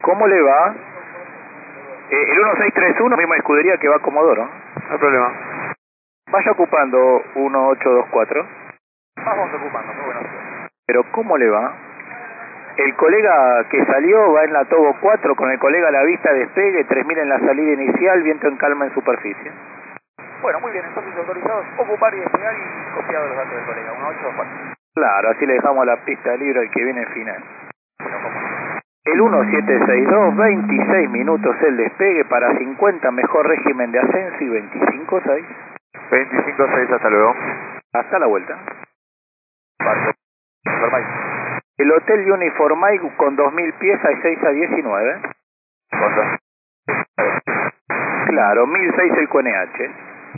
¿Cómo le va? El 1631, misma escudería que va a Comodoro. No hay problema. Vaya ocupando 1824. Vamos ocupando, muy buenas. Pero ¿cómo le va? El colega que salió va en la Togo 4 con el colega a la vista, despegue, 3000 en la salida inicial, viento en calma en superficie. Bueno, muy bien, entonces autorizados ocupar y despegar y copiado los datos del colega, 1824. Claro, así le dejamos la pista libre al que viene en final. El 1762, 26 minutos el despegue para 50, mejor régimen de ascenso y 25.6. 25.6, hasta luego. Hasta la vuelta. Formay. El Hotel Uniformay con 2000 pies a 6 a 19. Claro, 1006 el QNH.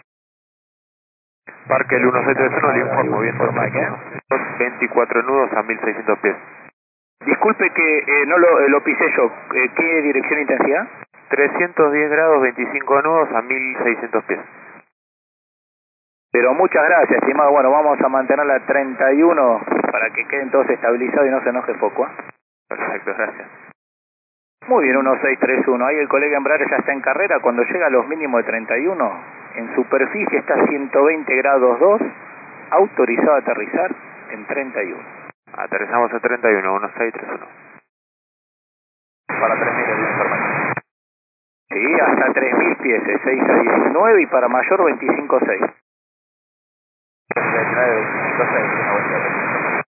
Parque el 1631, le informo bien. Formay, 24 nudos a 1600 pies. Disculpe que no lo pisé yo. ¿Qué dirección e intensidad? 310 grados, 25 nudos a 1600 pies. Pero muchas gracias, estimado. Bueno, vamos a mantenerla a 31 para que queden todos estabilizados y no se enoje foco. Perfecto, gracias. Muy bien, 1631. Ahí el colega Embraer ya está en carrera. Cuando llega a los mínimos de 31, en superficie está a 120 grados 2, autorizado a aterrizar en 31. Aterrizamos a 31, 1631. Para 3000 el informe. Sí, hasta 3000 pies, 6 a 19 y para mayor 25.6. 19, 25, 6, una vuelta.